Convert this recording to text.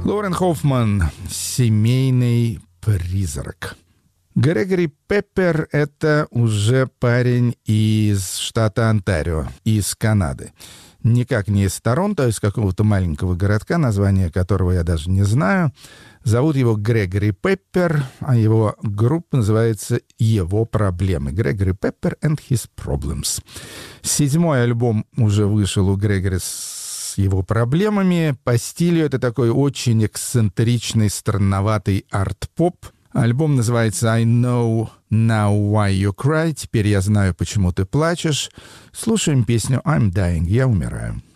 Лорен Хоффман «Семейный призрак». Грегори Пеппер — это уже парень из штата Онтарио, из Канады. Никак не из Торонто, а из какого-то маленького городка, название которого я даже не знаю. Зовут его Грегори Пеппер, а его группа называется «Его проблемы». Грегори Пеппер and His Problems. 7-й альбом уже вышел у Грегори с его проблемами. По стилю это такой очень эксцентричный, странноватый арт-поп. Альбом называется «I Know Now Why You Cry». Теперь я знаю, почему ты плачешь. Слушаем песню «I'm Dying». Я умираю.